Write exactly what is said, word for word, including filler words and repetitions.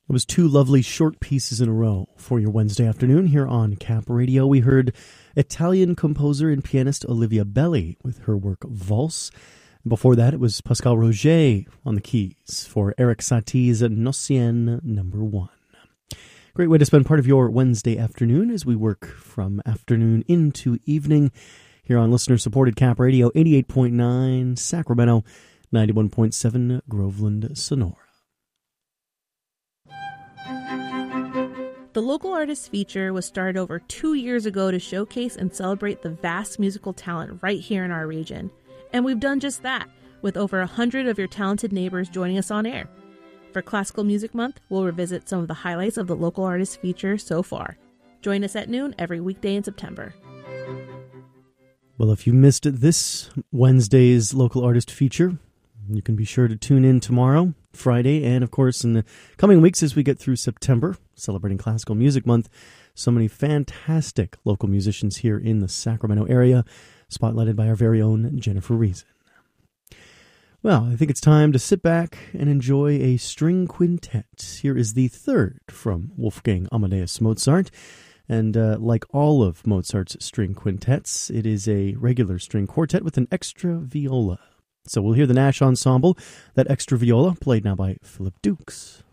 It was two lovely short pieces in a row for your Wednesday afternoon here on Cap Radio. We heard Italian composer and pianist Olivia Belli with her work Valse. Before that, it was Pascal Roger on the keys for Erik Satie's Nocien number one. Great way to spend part of your Wednesday afternoon as we work from afternoon into evening here on listener-supported Cap Radio, eighty-eight point nine Sacramento, ninety-one point seven Groveland, Sonora. The Local Artist Feature was started over two years ago to showcase and celebrate the vast musical talent right here in our region. And we've done just that, with over one hundred of your talented neighbors joining us on air. For Classical Music Month, we'll revisit some of the highlights of the Local Artist Feature so far. Join us at noon every weekday in September. Well, if you missed this Wednesday's Local Artist Feature, you can be sure to tune in tomorrow, Friday, and of course in the coming weeks as we get through September, celebrating Classical Music Month. So many fantastic local musicians here in the Sacramento area, spotlighted by our very own Jennifer Reason. Well, I think it's time to sit back and enjoy a string quintet. Here is the third from Wolfgang Amadeus Mozart. And uh, like all of Mozart's string quintets, it is a regular string quartet with an extra viola. So we'll hear the Nash Ensemble, that extra viola, played now by Philip Dukes.